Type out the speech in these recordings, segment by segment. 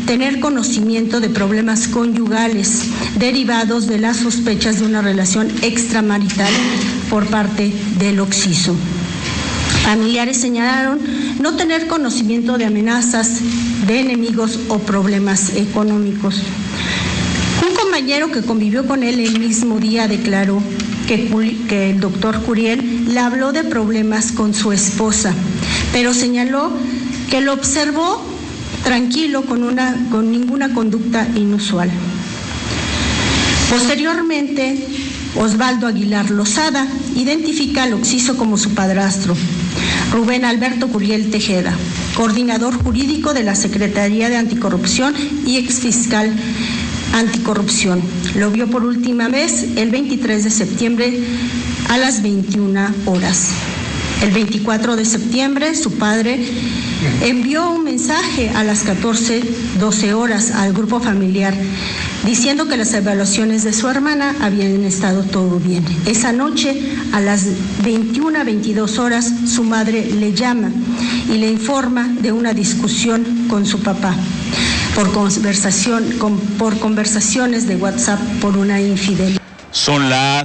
tener conocimiento de problemas conyugales derivados de las sospechas de una relación extramarital por parte del occiso. Familiares señalaron no tener conocimiento de amenazas de enemigos o problemas económicos. Un compañero que convivió con él el mismo día declaró que el doctor Curiel le habló de problemas con su esposa, pero señaló que lo observó tranquilo con ninguna conducta inusual. Posteriormente, Osvaldo Aguilar Lozada identifica al occiso como su padrastro, Rubén Alberto Curiel Tejeda, coordinador jurídico de la Secretaría de Anticorrupción y exfiscal anticorrupción. Lo vio por última vez el 23 de septiembre a las 21 horas. El 24 de septiembre, su padre envió un mensaje a las 14:12 horas al grupo familiar diciendo que las evaluaciones de su hermana habían estado todo bien. Esa noche, a las 21:22 horas, su madre le llama y le informa de una discusión con su papá por conversaciones de WhatsApp por una infidelidad. Son las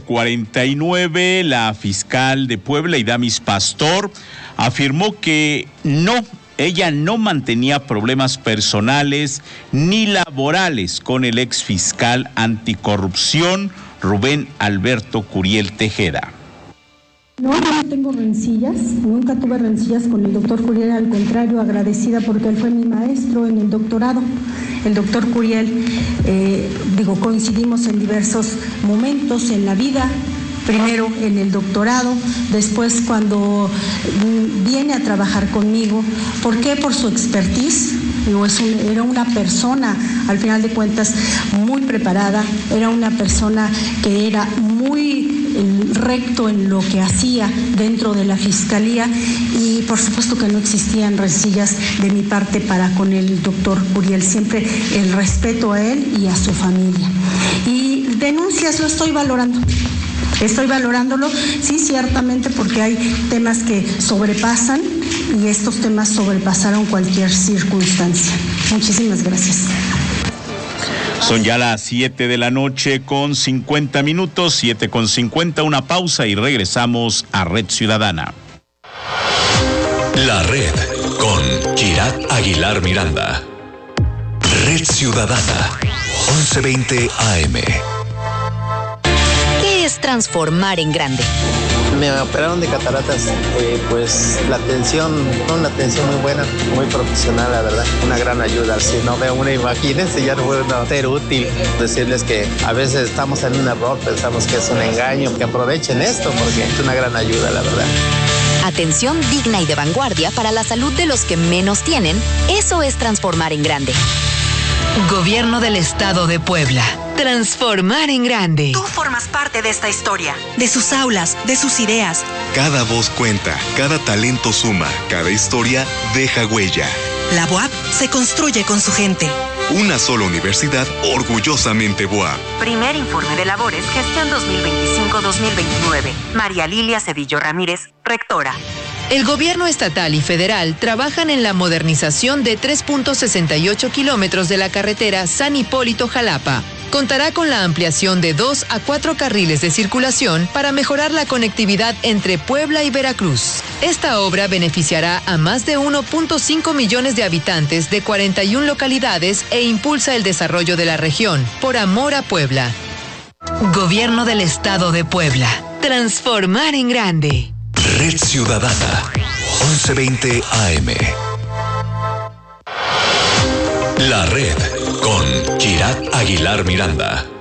7:49. La fiscal de Puebla, Idamis Pastor, afirmó que ella no mantenía problemas personales ni laborales con el exfiscal anticorrupción Rubén Alberto Curiel Tejeda. No, yo no tengo rencillas, nunca tuve rencillas con el doctor Curiel, al contrario, agradecida porque él fue mi maestro en el doctorado. El doctor Curiel, coincidimos en diversos momentos en la vida, primero en el doctorado, después cuando viene a trabajar conmigo. ¿Por qué? Por su expertise. Era una persona, al final de cuentas, muy preparada, era una persona que era muy recto en lo que hacía dentro de la fiscalía y por supuesto que no existían rencillas de mi parte para con el doctor Curiel, siempre el respeto a él y a su familia. Y denuncias lo estoy valorando. Estoy valorándolo, sí, ciertamente, porque hay temas que sobrepasan y estos temas sobrepasaron cualquier circunstancia. Muchísimas gracias. Son ya las 7:50 p.m, 7:50, una pausa y regresamos a Red Ciudadana. La Red con Kirat Aguilar Miranda. Red Ciudadana, 11:20 AM. ¿Qué es transformar en grande? Me operaron de cataratas, pues la atención, una atención muy buena, muy profesional, la verdad, una gran ayuda. Si no veo una, imagínense, ya no puedo ser útil. Decirles que a veces estamos en un error, pensamos que es un engaño, que aprovechen esto porque es una gran ayuda, la verdad. Atención digna y de vanguardia para la salud de los que menos tienen, eso es transformar en grande. Gobierno del Estado de Puebla. Transformar en grande. Tú formas parte de esta historia, de sus aulas, de sus ideas. Cada voz cuenta, cada talento suma, cada historia deja huella. La BUAP se construye con su gente. Una sola universidad orgullosamente BUAP. Primer informe de labores, gestión 2025-2029. María Lilia Cedillo Ramírez, rectora. El gobierno estatal y federal trabajan en la modernización de 3.68 kilómetros de la carretera San Hipólito-Jalapa. Contará con la ampliación de 2 a 4 carriles de circulación para mejorar la conectividad entre Puebla y Veracruz. Esta obra beneficiará a más de 1.5 millones de habitantes de 41 localidades e impulsa el desarrollo de la región. Por amor a Puebla. Gobierno del Estado de Puebla. Transformar en grande. Red Ciudadana, 11:20 AM. La Red con Kirat Aguilar Miranda.